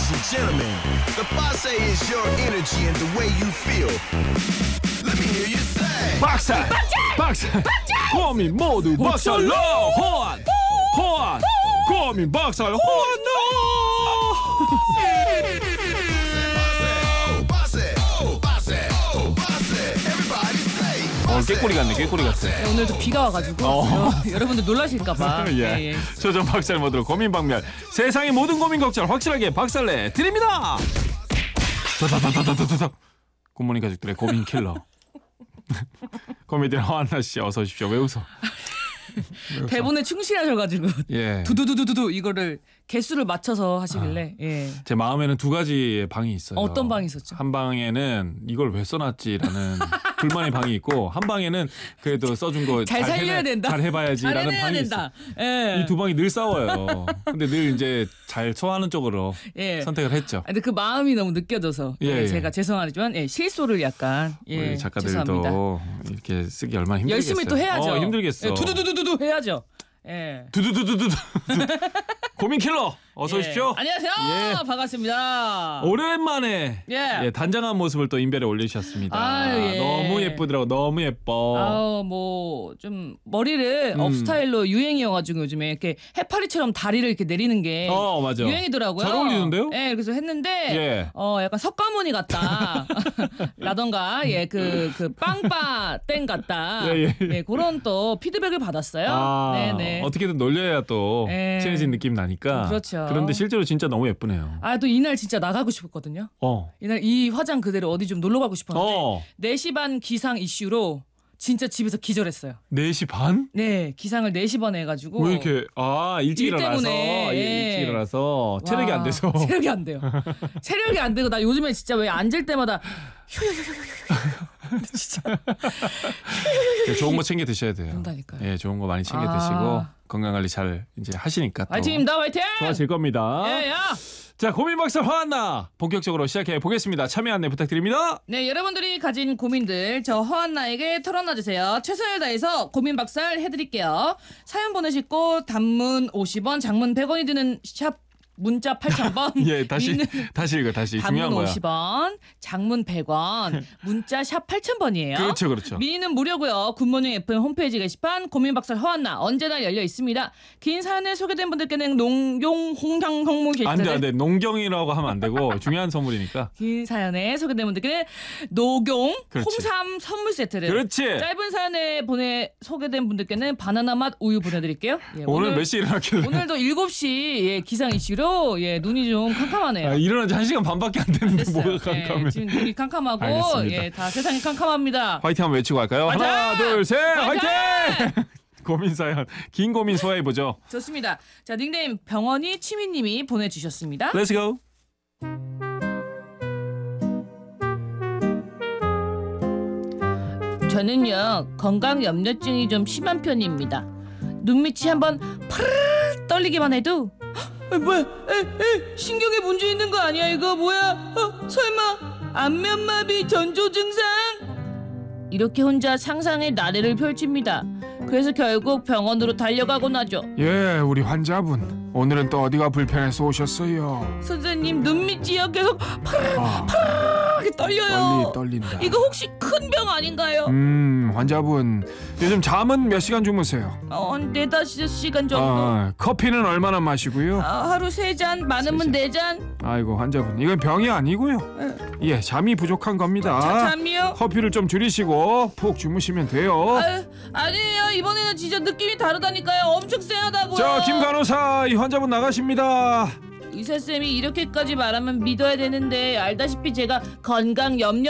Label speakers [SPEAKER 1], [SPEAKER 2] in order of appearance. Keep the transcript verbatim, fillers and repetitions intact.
[SPEAKER 1] Ladies and gentlemen, the Passe is your energy and the way you feel. Let me hear you say.
[SPEAKER 2] 박살! 박살! 고민 모두 박살로! 호환! 호환! 고민 박살 호환! 어, 깨꼬리 같네, 깨꼬리 같아.
[SPEAKER 3] 네, 오늘도 비가 와가지고
[SPEAKER 2] 어.
[SPEAKER 3] 여러분들 놀라실까봐.
[SPEAKER 2] 예.
[SPEAKER 3] 예, 예.
[SPEAKER 2] 조정 박살 모드로 고민 박멸. 세상의 모든 고민 걱정 확실하게 박살내 드립니다. 다다다다다다다. 굿모닝 가족들의 고민 킬러. 코미디언 허한나 씨 어서 오십시오. 왜 웃어? 왜 웃어?
[SPEAKER 3] 대본에 충실하셔가지고
[SPEAKER 2] 예.
[SPEAKER 3] 두두두두두 이거를 개수를 맞춰서 하시길래. 아. 예.
[SPEAKER 2] 제 마음에는 두 가지의 방이 있어요.
[SPEAKER 3] 어떤 방이 있었죠?
[SPEAKER 2] 한 방에는 이걸 왜 써놨지라는 불만의 방이 있고, 한 방에는 그래도 써준 거
[SPEAKER 3] 잘 살려야 된다.
[SPEAKER 2] 잘 해봐야지라는
[SPEAKER 3] 잘
[SPEAKER 2] 방이
[SPEAKER 3] 된다.
[SPEAKER 2] 있어.
[SPEAKER 3] 예.
[SPEAKER 2] 이 두 방이 늘 싸워요. 근데 늘 이제 잘 소화하는 쪽으로
[SPEAKER 3] 예.
[SPEAKER 2] 선택을 했죠.
[SPEAKER 3] 근데 그 마음이 너무 느껴져서
[SPEAKER 2] 예, 예.
[SPEAKER 3] 제가 죄송하지만 예, 실소를 약간 예,
[SPEAKER 2] 우리 작가들도
[SPEAKER 3] 죄송합니다.
[SPEAKER 2] 이렇게 쓰기 얼마나 힘들겠어요.
[SPEAKER 3] 열심히 또 해야죠.
[SPEAKER 2] 어, 힘들겠어.
[SPEAKER 3] 예, 두두두두두 해야죠. 예.
[SPEAKER 2] 두두두두두두. 고민 킬러 어서
[SPEAKER 3] 예.
[SPEAKER 2] 오십시오.
[SPEAKER 3] 안녕하세요.
[SPEAKER 2] 예.
[SPEAKER 3] 반갑습니다.
[SPEAKER 2] 오랜만에
[SPEAKER 3] 예.
[SPEAKER 2] 예, 단장한 모습을 또 인별에 올리셨습니다.
[SPEAKER 3] 아유, 예.
[SPEAKER 2] 너무 예쁘더라고. 너무 예뻐.
[SPEAKER 3] 아우 뭐좀 머리를
[SPEAKER 2] 음.
[SPEAKER 3] 업 스타일로 유행이어가지고 요즘에 이렇게 해파리처럼 다리를 이렇게 내리는 게
[SPEAKER 2] 어, 맞아.
[SPEAKER 3] 유행이더라고요.
[SPEAKER 2] 잘 어울리는데요?
[SPEAKER 3] 예, 그래서 했는데
[SPEAKER 2] 예.
[SPEAKER 3] 어 약간 석가모니 같다. 라던가 예 그 그 빵빠 땡 같다.
[SPEAKER 2] 예, 예.
[SPEAKER 3] 예, 그런 또 피드백을 받았어요.
[SPEAKER 2] 아,
[SPEAKER 3] 네네.
[SPEAKER 2] 어떻게든 놀려야 또
[SPEAKER 3] 예.
[SPEAKER 2] 친해진 느낌 나니까.
[SPEAKER 3] 그렇죠.
[SPEAKER 2] 그런데 실제로 진짜 너무 예쁘네요.
[SPEAKER 3] 아 또 이날 진짜 나가고 싶었거든요.
[SPEAKER 2] 어.
[SPEAKER 3] 이날 이 화장 그대로 어디 좀 놀러 가고 싶었는데
[SPEAKER 2] 어.
[SPEAKER 3] 네 시 반 기상 이슈로 진짜 집에서 기절했어요.
[SPEAKER 2] 네 시 반?
[SPEAKER 3] 네, 기상을 네 시 반에 해가지고
[SPEAKER 2] 왜 이렇게 아 일찍
[SPEAKER 3] 일
[SPEAKER 2] 일어나서
[SPEAKER 3] 때문에,
[SPEAKER 2] 예,
[SPEAKER 3] 예.
[SPEAKER 2] 일찍 일어나서 체력이
[SPEAKER 3] 와,
[SPEAKER 2] 안 돼서
[SPEAKER 3] 체력이 안 돼요. 체력이 안 되고 나 요즘에 진짜 왜 앉을 때마다 진짜
[SPEAKER 2] 예, 좋은 거 챙겨 드셔야 돼요.
[SPEAKER 3] 그런다니까요.
[SPEAKER 2] 예, 좋은 거 많이 챙겨
[SPEAKER 3] 아.
[SPEAKER 2] 드시고 건강 관리 잘 이제 하시니까 또
[SPEAKER 3] 화이팅입니다, 화이팅!
[SPEAKER 2] 좋아질 겁니다.
[SPEAKER 3] 예, 야!
[SPEAKER 2] 자, 고민 박살 화한나 본격적으로 시작해 보겠습니다. 참여 안내 부탁드립니다.
[SPEAKER 3] 네, 여러분들이 가진 고민들 저 허한나에게 털어놔 주세요. 최선을 다해서 고민 박살 해드릴게요. 사연 보내시고 단문 오십 원, 장문 백 원이 드는 샵 문자 팔천 번.
[SPEAKER 2] 예, 다시
[SPEAKER 3] 미는
[SPEAKER 2] 다시 이거 다시 중요한
[SPEAKER 3] 단문
[SPEAKER 2] 거야.
[SPEAKER 3] 오십 원, 장문 백 원, 문자 샵 팔천 번이에요.
[SPEAKER 2] 그렇죠, 그렇죠.
[SPEAKER 3] 미니는 무료고요. 굿모닝 에프엠 홈페이지 게시판 고민박살 허한나 언제나 열려 있습니다. 긴 사연에 소개된 분들께는 농용 홍향 홍무
[SPEAKER 2] 안돼
[SPEAKER 3] 게시판을
[SPEAKER 2] 안돼 농경이라고 하면 안 되고 중요한 선물이니까.
[SPEAKER 3] 긴 사연에 소개된 분들께는 녹용
[SPEAKER 2] 그렇지.
[SPEAKER 3] 홍삼 선물 세트를
[SPEAKER 2] 그렇지.
[SPEAKER 3] 짧은 사연에 보내 소개된 분들께는 바나나 맛 우유 보내드릴게요. 예,
[SPEAKER 2] 오늘 몇 시에 일어났길래?
[SPEAKER 3] 오늘도 일곱 시 예, 기상 이슈로 예, 눈이 좀 캄캄하네요.
[SPEAKER 2] 아, 일어난 지 한 시간 반밖에 안 됐는데
[SPEAKER 3] 됐어요.
[SPEAKER 2] 뭐가 깜깜해.
[SPEAKER 3] 예, 지금 눈이 캄캄하고
[SPEAKER 2] 알겠습니다.
[SPEAKER 3] 예, 다 세상이 캄캄합니다.
[SPEAKER 2] 화이팅 한번 외치고 갈까요?
[SPEAKER 3] 화이팅!
[SPEAKER 2] 하나 둘 셋 화이팅!
[SPEAKER 3] 화이팅!
[SPEAKER 2] 고민 사연 긴 고민 소화해보죠.
[SPEAKER 3] 좋습니다. 자, 닉네임 병원이 치미님이 보내주셨습니다.
[SPEAKER 2] Let's go.
[SPEAKER 3] 저는요 건강 염려증이 좀 심한 편입니다. 눈밑이 한번 파르르 떨리기만 해도 에, 뭐야? 에, 에, 신경에 문제 있는 거 아니야 이거 뭐야? 어, 설마 안면마비 전조 증상? 이렇게 혼자 상상의 나래를 펼칩니다. 그래서 결국 병원으로 달려가곤 하죠.
[SPEAKER 4] 예, 우리 환자분 오늘은 또 어디가 불편해서 오셨어요?
[SPEAKER 3] 선생님 눈밑이요 계속 파르르
[SPEAKER 4] 아,
[SPEAKER 3] 파르르 떨려요.
[SPEAKER 4] 떨리 떨린다.
[SPEAKER 3] 이거 혹시 큰 병 아닌가요?
[SPEAKER 4] 음, 환자분 요즘 잠은 몇 시간 주무세요?
[SPEAKER 3] 어, 네다섯 시간 정도.
[SPEAKER 4] 아, 커피는 얼마나 마시고요?
[SPEAKER 3] 아, 하루 세 잔, 많으면 네 잔.
[SPEAKER 4] 아이고 환자분 이건 병이 아니고요. 예, 잠이 부족한 겁니다.
[SPEAKER 3] 자, 잠이요?
[SPEAKER 4] 커피를 좀 줄이시고 푹 주무시면 돼요.
[SPEAKER 3] 아유, 아니에요. 이번에는 진짜 느낌이 다르다니까요. 엄청 쎄하다고요.
[SPEAKER 4] 자, 김 간호사 이 환자분 나가십니다.
[SPEAKER 3] 의사쌤이 이렇게까지 말하면 믿어야 되는데 알다시피 제가 건강 염려